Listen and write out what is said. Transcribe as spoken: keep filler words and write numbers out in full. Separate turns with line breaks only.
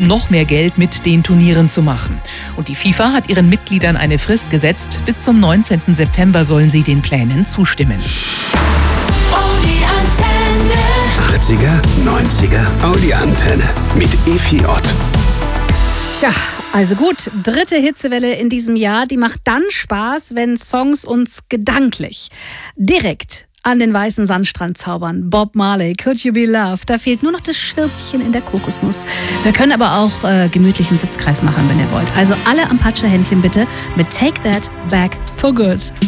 noch mehr Geld mit den Turnieren zu machen. Und die FIFA hat ihren Mitgliedern eine Frist gesetzt. Bis zum neunzehnten September sollen sie den Plänen zustimmen.
Audi Antenne.
achtziger, neunziger Audi Antenne mit Efi Ott.
Tja, also gut, dritte Hitzewelle in diesem Jahr, die macht dann Spaß, wenn Songs uns gedanklich direkt an den weißen Sandstrand zaubern. Bob Marley, Could You Be Loved? Da fehlt nur noch das Schirmchen in der Kokosnuss. Wir können aber auch äh, gemütlichen Sitzkreis machen, wenn ihr wollt. Also alle Ampache-Händchen bitte mit Take That Back for Good.